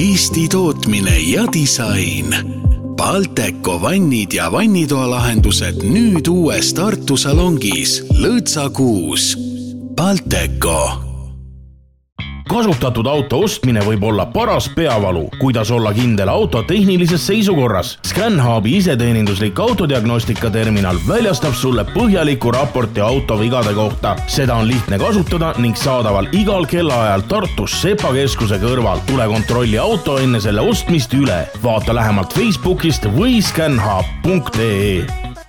Eesti tootmine ja disain. Balteco vannid ja vannitoalahendused nüüd uues Tartu salongis Lõõtsa 6. Balteco. Kasutatud auto ostmine võib olla paras peavalu. Kuidas olla kindel auto tehnilises seisukorras? ScanHubi iseteeninduslik autodiagnostika terminal väljastab sulle põhjaliku raporti auto vigade kohta. Seda on lihtne kasutada ning saadaval igal kellaajal Tartus Sepa keskuse kõrval. Tule kontrolli auto enne selle ostmist üle. Vaata lähemalt Facebookist või scanhub.ee.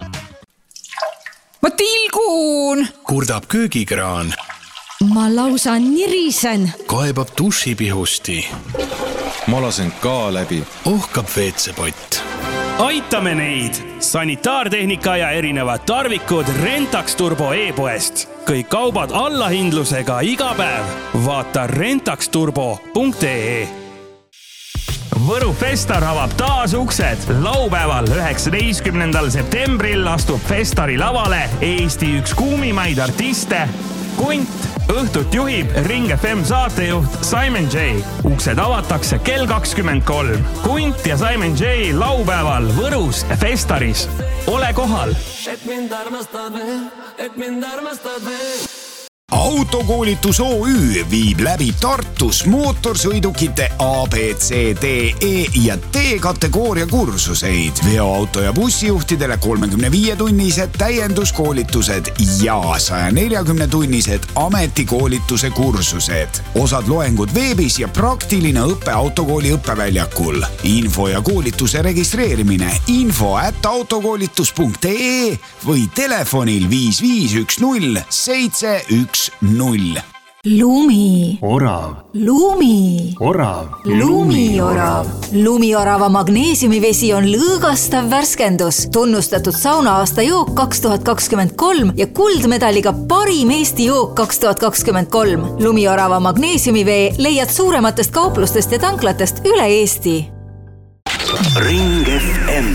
Ma tilgun! Kurdab köögikraan. Ma lausa nirisen. Kaebab dušipihusti. Ma lasen ka läbi. Ohkab veetsepott. Aitame neid! Sanitaartehnika ja erinevad tarvikud Rentax Turbo e-poest. Kõik kaubad allahindlusega iga päev. Vaata rentaxturbo.ee. Võru Festar avab taas uksed. Laupäeval 19. septembril astub Festari lavale Eesti üks kuumimaid artiste Kunt. Õhtut juhib Ring FM saatejuht Simon J. Uksed avatakse kell 23. Kunt ja Simon J. laupäeval Võrus Festaris. Ole kohal! Et mind armastad veel. Autokoolitus OÜ viib läbi Tartus mootorsõidukite A, B, C, D, E ja D kategooria kursuseid. Veoauto ja bussijuhtidele 35-tunnised täienduskoolitused ja 140-tunnised ametikoolituse kursused. Osad loengud veebis ja praktiline õppe autokooli õppeväljakul. Info ja koolituse registreerimine info@autokoolitus.ee või telefonil 5510 710. Lumi. Orav. Lumi. Orav. Lumiorav. Lumiorava magneesiumivesi on lõõgastav värskendus, tunnustatud saunaaasta jook 2023 ja kuldmedaliga parim Eesti jook 2023. Lumiorava magneesiumivee leiad suurematest kauplustest ja tanklatest üle Eesti. Ring FM.